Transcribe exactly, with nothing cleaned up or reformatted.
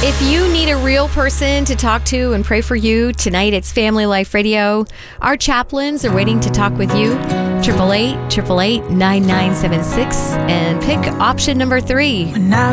If you need a real person to talk to and pray for you, tonight it's Family Life Radio. Our chaplains are waiting to talk with you. eight eight eight, eight eight eight, nine nine seven six and pick option number three.